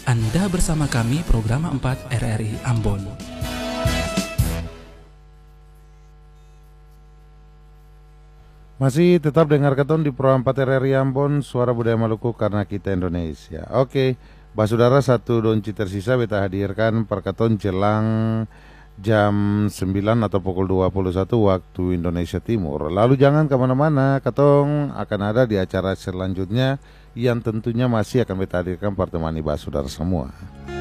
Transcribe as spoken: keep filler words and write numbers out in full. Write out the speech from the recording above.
Anda bersama kami program empat R R I Ambon. Masih tetap dengar keton di Pro empat R R I Ambon, Suara Budaya Maluku karena kita Indonesia. Oke, Basudara, satu donci tersisa beta hadirkan perketon jelang jam sembilan atau pukul dua puluh satu waktu Indonesia Timur. Lalu jangan kemana-mana, ketong akan ada di acara selanjutnya yang tentunya masih akan beta hadirkan pertemani Basudara semua.